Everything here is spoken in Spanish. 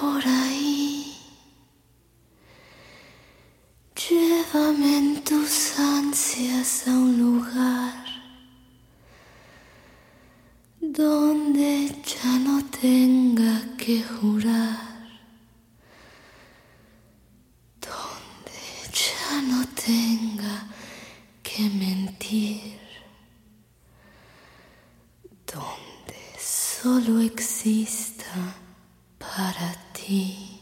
por ahí. Llévame en tus ansias a un lugar donde ya no tenga que jurar, donde ya no tenga que mentir, donde solo exista para ti.